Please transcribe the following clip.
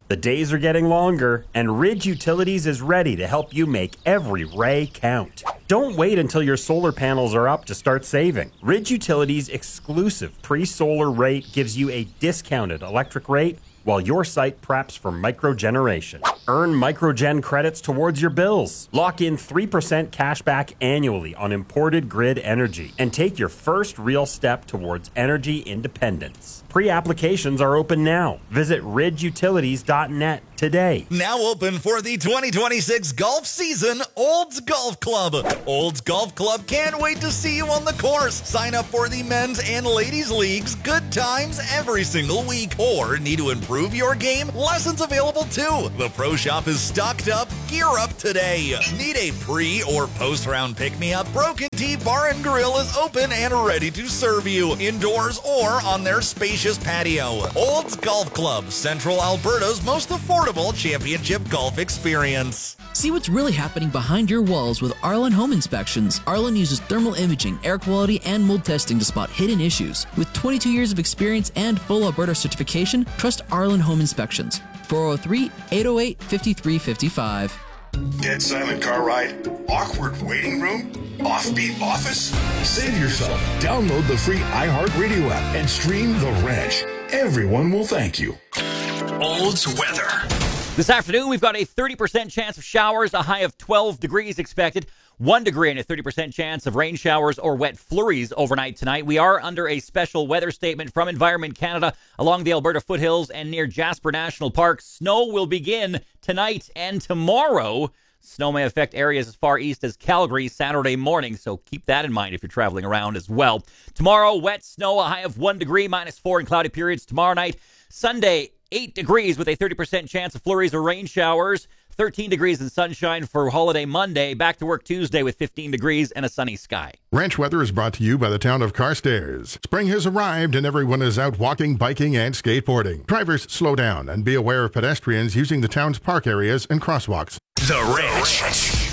The days are getting longer, and Ridge Utilities is ready to help you make every ray count. Don't wait until your solar panels are up to start saving. Ridge Utilities' exclusive pre-solar rate gives you a discounted electric rate while your site preps for microgeneration. Earn microgen credits towards your bills. Lock in 3% cash back annually on imported grid energy and take your first real step towards energy independence. Pre-applications are open now. Visit ridgeutilities.net today. Now open for the 2026 golf season, Olds Golf Club. Olds Golf Club can't wait to see you on the course. Sign up for the men's and ladies leagues. Good times every single week. Or need to improve your game? Lessons available too. The pro shop is stocked up. Gear up today. Need a pre or post round pick-me-up? Broken Tee Bar and Grill is open and ready to serve you indoors or on their spacious patio. Olds Golf Club, Central Alberta's most affordable championship golf experience. See what's really happening behind your walls with Arlen Home Inspections. Arlen uses thermal imaging, air quality, and mold testing to spot hidden issues. With 22 years of experience and full Alberta certification, trust Arlen Home Inspections. 403-808-5355. Dead silent car ride? Awkward waiting room? Offbeat office? Save yourself. Download the free iHeartRadio app and stream The Ranch. Everyone will thank you. Olds weather. This afternoon, we've got a 30% chance of showers, a high of 12 degrees expected, 1 degree and a 30% chance of rain showers or wet flurries overnight tonight. We are under a special weather statement from Environment Canada along the Alberta foothills and near Jasper National Park. Snow will begin tonight and tomorrow. Snow may affect areas as far east as Calgary Saturday morning, so keep that in mind if you're traveling around as well. Tomorrow, wet snow, a high of 1 degree, -4 in cloudy periods tomorrow night. Sunday, 8 degrees with a 30% chance of flurries or rain showers. 13 degrees and sunshine for holiday Monday. Back to work Tuesday with 15 degrees and a sunny sky. Ranch weather is brought to you by the town of Carstairs. Spring has arrived and everyone is out walking, biking, and skateboarding. Drivers, slow down and be aware of pedestrians using the town's park areas and crosswalks. The Ranch.